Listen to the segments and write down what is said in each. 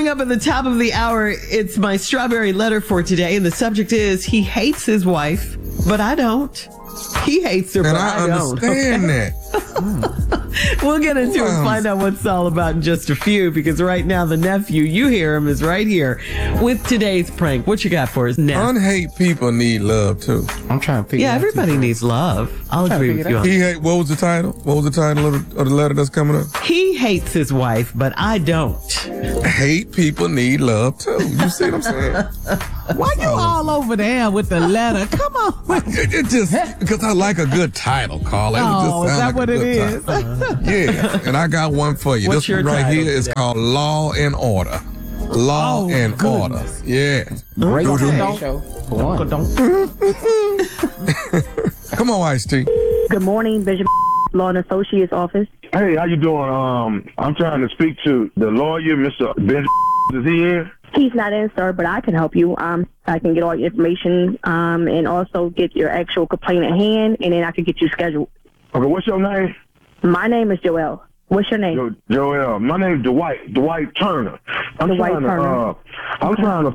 up at the top of the hour, it's my strawberry letter for today, and the subject is, he hates his wife, but I don't. He hates her, but I don't. And I understand that. We'll get into it and find out what it's all about in just a few, because right now the nephew, you hear him, is right here with today's prank. What you got for us, Neff? Unhate people need love, too. I'm trying to figure Yeah, out. everybody needs love. I'll agree with you on that. What was the title? What was the title of the letter that's coming up? He hates his wife, but I don't. Hate people need love, too. You see what I'm saying? Why you all over there with the letter? Come on. It just, because I like a good title, Carl. Oh, is that what it is? Yeah, and I got one for you. What's this your one right title here is today? called Law and Order. Law and goodness. Order. Yeah. Great show. For one. Come on, Ice-T. Good morning, Bishop Law and Associates Office. Hey, how you doing? I'm trying to speak to the lawyer, Mr. Benjamin. Is he in? He's not in, sir, but I can help you. I can get all your information and also get your actual complaint at hand, and then I can get you scheduled. Okay, what's your name? My name is Joelle. What's your name? Joel. My name's Dwight Turner. I'm trying to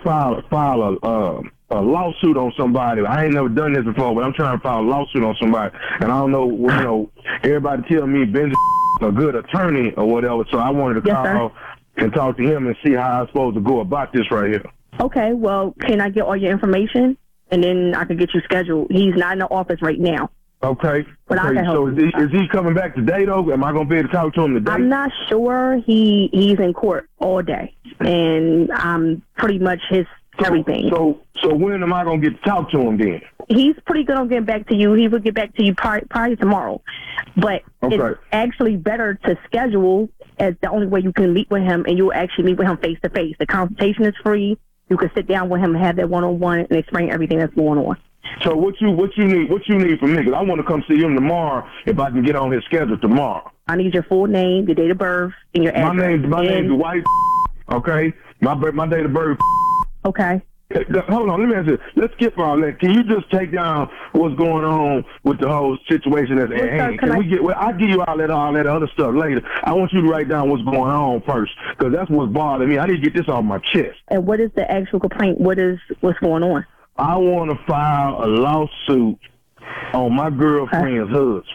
file a lawsuit on somebody. I ain't never done this before, but I'm trying to file a lawsuit on somebody, and I don't know. Everybody tell me Benjamin a good attorney or whatever, so I wanted to call and talk to him and see how I'm supposed to go about this right here. Okay, well, can I get all your information, and then I can get you scheduled? He's not in the office right now. Okay. But I can help so you. is he coming back today, though? Am I going to be able to talk to him today? I'm not sure. He's in court all day, and I'm pretty much his everything. So when am I going to get to talk to him then? He's pretty good on getting back to you. He will get back to you probably tomorrow. But it's actually better to schedule, as the only way you can meet with him, and you'll actually meet with him face to face. The consultation is free. You can sit down with him and have that one-on-one and explain everything that's going on. So what you need from me? Because I want to come see him tomorrow if I can get on his schedule tomorrow. I need your full name, your date of birth, and your address. My name's Dwight. Okay. My date of birth. Okay. Hold on, let me ask you. Let's skip all that. Can you just take down what's going on with the whole situation at hand? I'll give you all that other stuff later. I want you to write down what's going on first, because that's what's bothering me. I need to get this off my chest. And what is the actual complaint? What's going on? I want to file a lawsuit on my girlfriend's husband.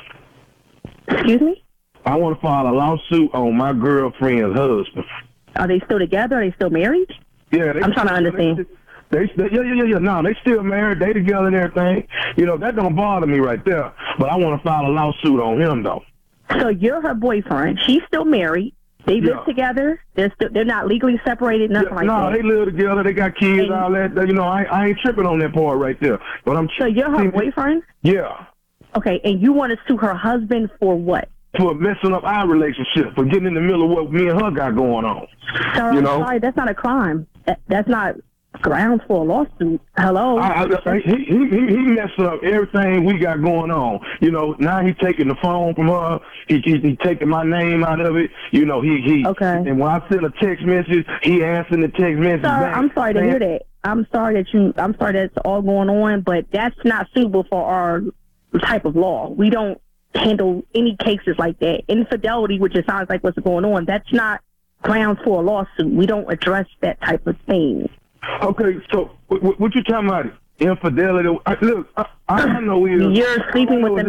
Excuse me? I want to file a lawsuit on my girlfriend's husband. Are they still together? Are they still married? Yeah, I'm trying to understand. Yeah. No, they still married. They together and everything. That don't bother me right there. But I want to file a lawsuit on him, though. So you're her boyfriend. She's still married. They live together. They're not legally separated, nothing like that. No, they live together. They got kids, all that. I ain't tripping on that part right there. But So you're her boyfriend? Yeah. Okay, and you want to sue her husband for what? For messing up our relationship, for getting in the middle of what me and her got going on. Sir, I'm sorry, that's not a crime. That's not grounds for a lawsuit. Hello? He messed up everything we got going on. Now he's taking the phone from her. He taking my name out of it. Okay. And when I send a text message, he answering the text message Sir, back. I'm sorry to hear that. I'm sorry that's all going on, but that's not suitable for our type of law. We don't handle any cases like that. Infidelity, which it sounds like what's going on, that's not grounds for a lawsuit. We don't address that type of thing. Okay, so what you talking about? Infidelity? I know you're sleeping with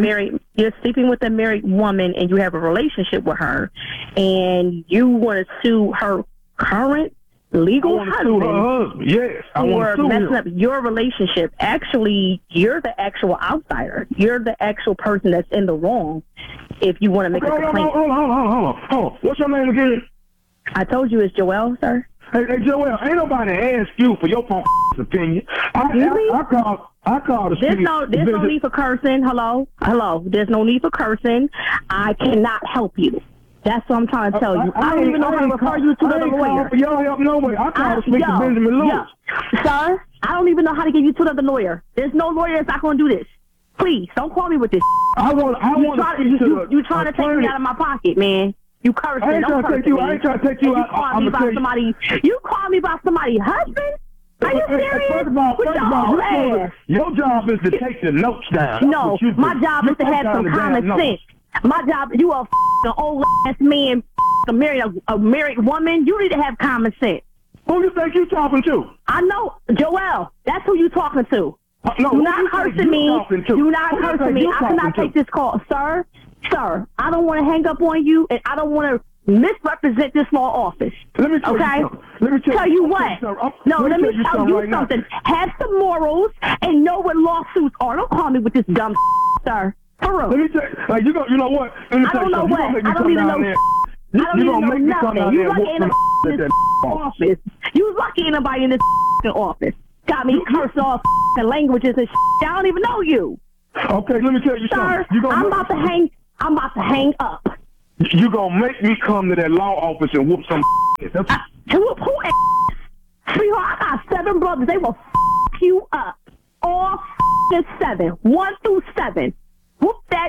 a married woman, and you have a relationship with her, and you want to sue her current legal husband. Yes, I want to sue messing up your relationship. Actually, you're the actual outsider. You're the actual person that's in the wrong. If you want to make a complaint. Hold on. What's your name again? I told you it's Joelle, sir. Hey, Joelle, ain't nobody ask you for your opinion. I called. There's no need for cursing. Hello. There's no need for cursing. I cannot help you. That's what I'm trying to tell you. I don't even know how to refer you to the lawyer. For your help, no way. I called to speak to Benjamin Lewis. Sir, I don't even know how to get you to the lawyer. There's no lawyer that's not going to do this. Please, don't call me with this. You trying to take me out of my pocket, man. You cursing. I ain't trying to take you. I ain't trying to take you out. You call me about somebody's husband? Are you serious? First of all, your job is to take the notes down. No, my job is to have some common sense. My job, you a old ass man, married a married woman. You need to have common sense. Who you think you talking to? I know, Joel. That's who you talking to. No, Do not cursing me. Do not cursing me. I cannot take this call. Sir, I don't want to hang up on you, and I don't want to misrepresent this law office. Let me tell you something. Let me tell you what. No, let me tell you something. Have some morals and know what lawsuits are. Don't call me with this dumb sir. For real. Let me tell you, like, you know what? Let me I don't know what. I don't even know. I don't even know nothing. You lucky in this office. You lucky anybody in this office. Got me cursed off and languages and I don't even know you. Okay, let me tell you Sir, something. I'm about to hang up. You gonna make me come to that law office and whoop some To whoop who? Sweetheart, I got 7 brothers. They will you up. All 7. 1 through 7. Whoop that.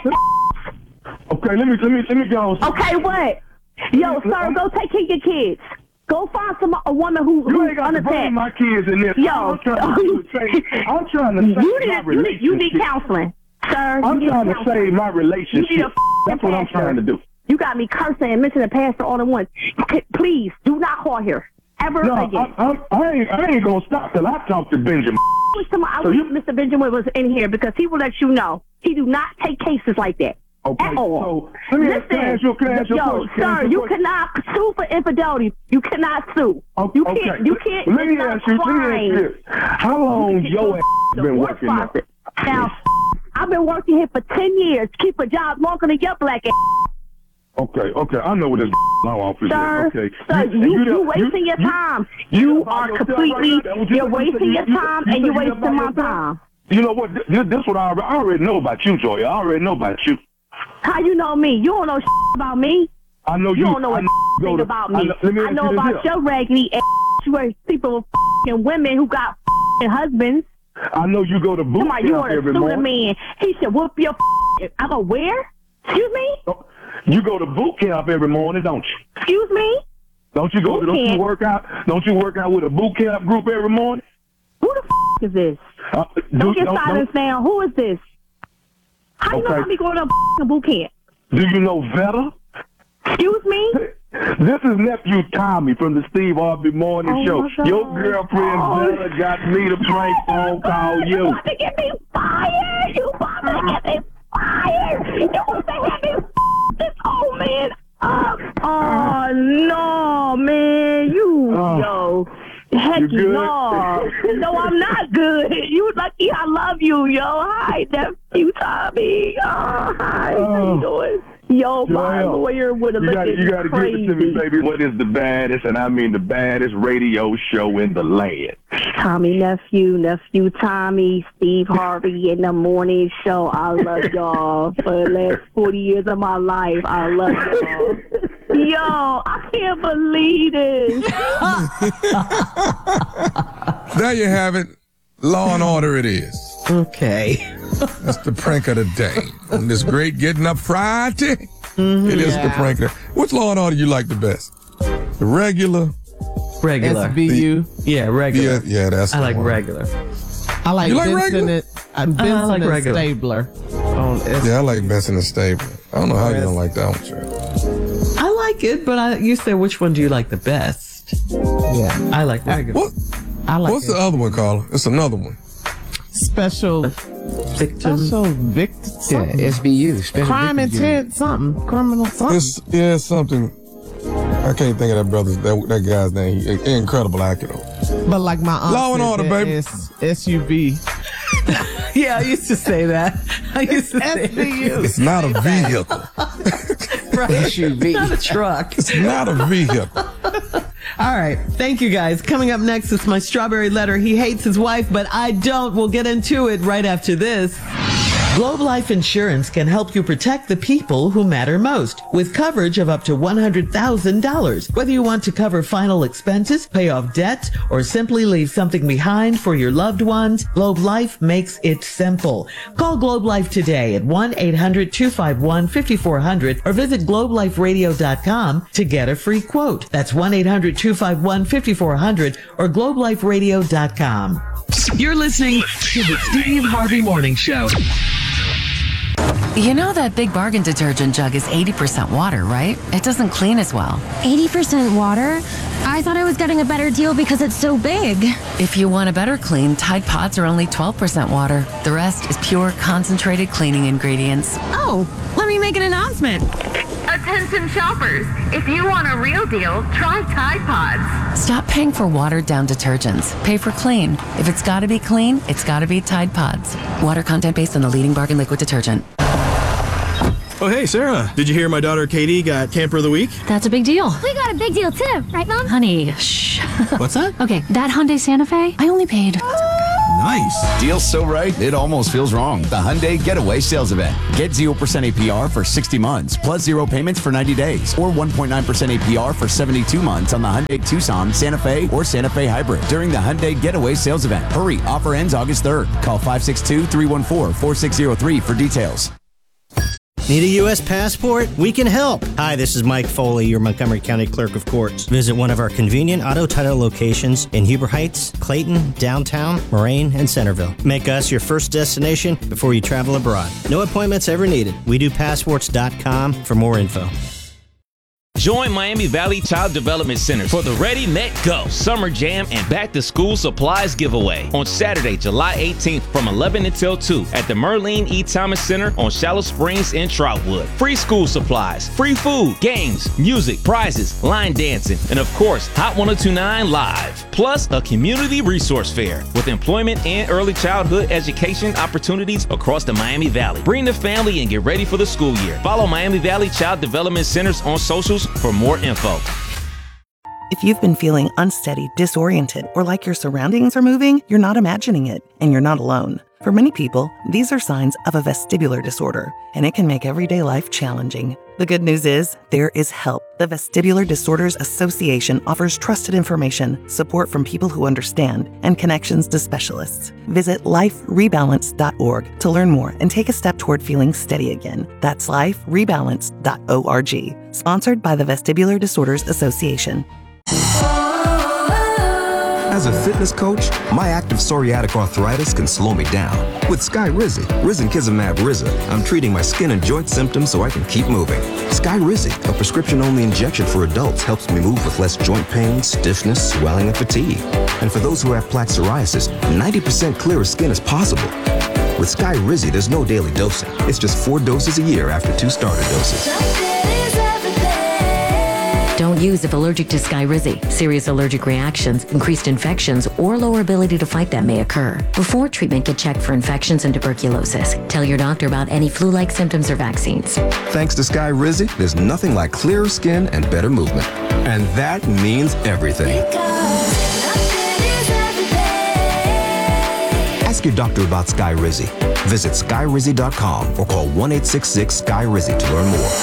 Okay, let me go. Okay, what? Yo, sir, go take care of your kids. Go find a woman who's unattached. My kids in this. Yo, I'm trying to save my relationship. You need counseling, sir. I'm trying to save my relationship. That's what I'm trying to do. You got me cursing and mentioning the pastor all at once. Please do not call here ever again. I ain't gonna stop till I talk to Benjamin. I wish Mr. Benjamin was in here because he will let you know he do not take cases like that. Okay, at all. So let me ask you a question. Sir, you cannot sue for infidelity. You cannot sue. Okay. You can't. Let me ask you. How long your ass been working now? Now, I've been working here for 10 years. Keep a job longer than your black ass. Okay. I know what this law office is. Okay. Sir, you wasting your time. You are completely. You're wasting your time and you're wasting my time. You know what? This what I already know about you, Joy. I already know about you. How you know me? You don't know about me. I know you. You don't know anything about me. I know about your raggedy ass. You are people with women who got husbands. I know you go to boot camp every morning. Man. He should whoop your I go where? Excuse me? You go to boot camp every morning, don't you? Excuse me? Don't you work out? Don't you work out with a boot camp group every morning? Who the is this? Don't get silence now. Who is this? How you know I be going to boot camp? Do you know Vetta? Excuse me? This is nephew Tommy from the Steve Harvey Morning Show. Your girlfriend Vetta got me to prank phone call you. You about to get me fired? You about to get me fired? You want to have me this old man up? Oh, no, man. Yo. Heck no. No, I'm not good. You lucky I love you, yo. Hi, nephew Tommy. Oh, hi. How you doing? Yo, my lawyer would have looked at me. You got to give it to me, baby. What is the baddest, and I mean the baddest radio show in the land? Tommy, nephew Tommy, Steve Harvey in the morning show. I love y'all for the last 40 years of my life. I love y'all. Yo, I can't believe this. There you have it. Law and Order it is. Okay. That's the prank of the day. On this great Getting Up Friday, it is the prank. Which Law and Order you like the best? The regular? Regular. SVU. Yeah, regular. Yeah, that's I like regular. I like Benson and regular. Stabler. Yeah, I like Benson and Stabler. I don't know how you don't like that one, Trey. I like it, but you say which one do you like the best? Yeah. I like regular. What's the other one, Carla? It's another one. Special victim. Yeah, SBU. Special crime intent something. Criminal something. It's something. I can't think of that guy's name. He's incredible actor though. But like my aunt Law and Order, baby. It's SUV. Yeah, I used to say that. I used to say SVU. It's not a vehicle. Right. SUV. It's not a truck. It's not a vehicle. All right. Thank you, guys. Coming up next is my strawberry letter. He hates his wife, but I don't. We'll get into it right after this. Globe Life Insurance can help you protect the people who matter most with coverage of up to $100,000. Whether you want to cover final expenses, pay off debt, or simply leave something behind for your loved ones, Globe Life makes it simple. Call Globe Life today at 1-800-251-5400 or visit globeliferadio.com to get a free quote. That's 1-800-251-5400 or globeliferadio.com. You're listening to the Steve Harvey Morning Show. You know that Big Bargain detergent jug is 80% water, right? It doesn't clean as well. 80% water? I thought I was getting a better deal because it's so big. If you want a better clean, Tide Pods are only 12% water. The rest is pure, concentrated cleaning ingredients. Oh, let me make an announcement. Attention shoppers, if you want a real deal, try Tide Pods. Stop paying for watered-down detergents. Pay for clean. If it's gotta be clean, it's gotta be Tide Pods. Water content based on the leading bargain liquid detergent. Oh, hey, Sarah. Did you hear my daughter Katie got Camper of the Week? That's a big deal. We got a big deal too, right, Mom? Honey, shh. What's that? Okay, that Hyundai Santa Fe, I only paid. Nice. Deal's so right, it almost feels wrong. The Hyundai Getaway Sales Event. Get 0% APR for 60 months, plus 0 payments for 90 days, or 1.9% APR for 72 months on the Hyundai Tucson, Santa Fe, or Santa Fe Hybrid during the Hyundai Getaway Sales Event. Hurry, offer ends August 3rd. Call 562-314-4603 for details. Need a U.S. passport? We can help. Hi, this is Mike Foley, your Montgomery County Clerk of Courts. Visit one of our convenient auto title locations in Huber Heights, Clayton, downtown, Moraine, and Centerville. Make us your first destination before you travel abroad. No appointments ever needed. We do passports.com for more info. Join Miami Valley Child Development Center for the Ready, Met, Go Summer Jam and Back to School Supplies Giveaway on Saturday, July 18th from 11 until 2 at the Merlene E. Thomas Center on Shallow Springs in Troutwood. Free school supplies, free food, games, music, prizes, line dancing, and of course, Hot 1029 Live. Plus, a community resource fair with employment and early childhood education opportunities across the Miami Valley. Bring the family and get ready for the school year. Follow Miami Valley Child Development Centers on socials for more info. If you've been feeling unsteady, disoriented, or like your surroundings are moving, you're not imagining it, and you're not alone. For many people, these are signs of a vestibular disorder, and it can make everyday life challenging. The good news is, there is help. The Vestibular Disorders Association offers trusted information, support from people who understand, and connections to specialists. Visit liferebalance.org to learn more and take a step toward feeling steady again. That's liferebalance.org. Sponsored by the Vestibular Disorders Association. As a fitness coach, my active psoriatic arthritis can slow me down. With Skyrizi, risankizumab Riza, I'm treating my skin and joint symptoms so I can keep moving. Skyrizi, a prescription-only injection for adults, helps me move with less joint pain, stiffness, swelling, and fatigue. And for those who have plaque psoriasis, 90% clearer skin is possible. With Skyrizi, there's no daily dosing. It's just 4 doses a year after 2 starter doses. Don't use if allergic to Skyrizi. Serious allergic reactions, increased infections, or lower ability to fight them may occur. Before treatment, get checked for infections and tuberculosis. Tell your doctor about any flu-like symptoms or vaccines. Thanks to Skyrizi, there's nothing like clearer skin and better movement. And that means everything. Ask your doctor about Skyrizi. Visit Skyrizi.com or call 1-866-SKY-RIZI to learn more.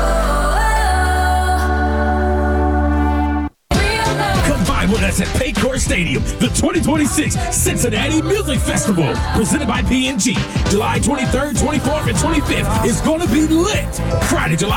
With us at Paycor Stadium, the 2026 Cincinnati Music Festival, presented by P&G. July 23rd, 24th, and 25th is going to be lit. Friday, July